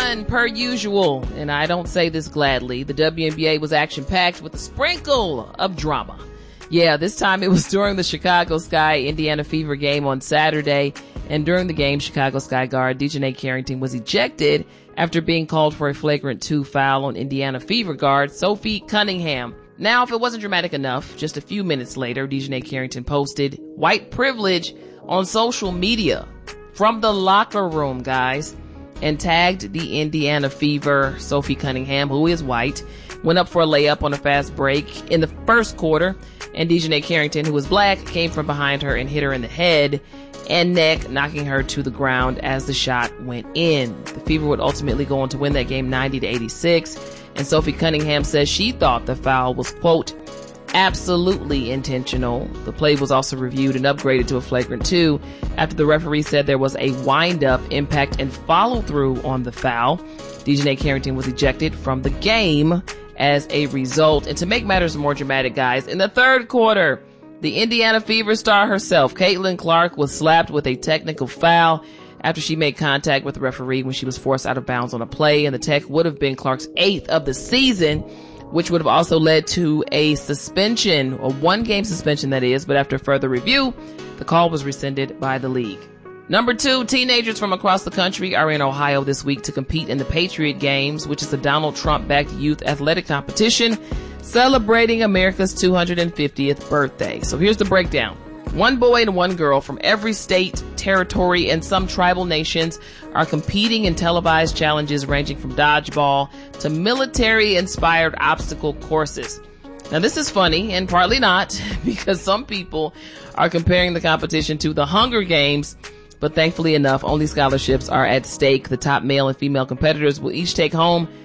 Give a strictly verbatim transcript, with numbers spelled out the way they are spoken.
one, per usual, and I don't say this gladly, the W N B A was action-packed with a sprinkle of drama. Yeah, this time it was during the Chicago Sky Indiana Fever game on Saturday, and during the game, Chicago Sky guard Dejonae Carrington was ejected after being called for a flagrant two foul on Indiana Fever guard Sophie Cunningham. Now, if it wasn't dramatic enough, just a few minutes later, Dejonae Carrington posted white privilege on social media from the locker room, guys, and tagged the Indiana Fever Sophie Cunningham, who is white, went up for a layup on a fast break in the first quarter, and Dejonae Carrington, who was black, came from behind her and hit her in the head and neck, knocking her to the ground as the shot went in. The Fever would ultimately go on to win that game ninety to eighty-six, and Sophie Cunningham says she thought the foul was, quote, absolutely intentional. The play was also reviewed and upgraded to a flagrant two after the referee said there was a wind-up, impact, and follow-through on the foul. Dejonae Carrington was ejected from the game as a result. And to make matters more dramatic, guys, in the third quarter, the Indiana Fever star herself, Caitlin Clark, was slapped with a technical foul after she made contact with the referee when she was forced out of bounds on a play, and the tech would have been Clark's eighth of the season, which would have also led to a suspension, a one-game suspension that is, but after further review, the call was rescinded by the league. Number two, teenagers from across the country are in Ohio this week to compete in the Patriot Games, which is a Donald Trump-backed youth athletic competition celebrating America's two hundred fiftieth birthday. So here's the breakdown. One boy and one girl from every state, territory, and some tribal nations are competing in televised challenges ranging from dodgeball to military-inspired obstacle courses. Now, this is funny, and partly not, because some people are comparing the competition to the Hunger Games, but thankfully enough, only scholarships are at stake. The top male and female competitors will each take home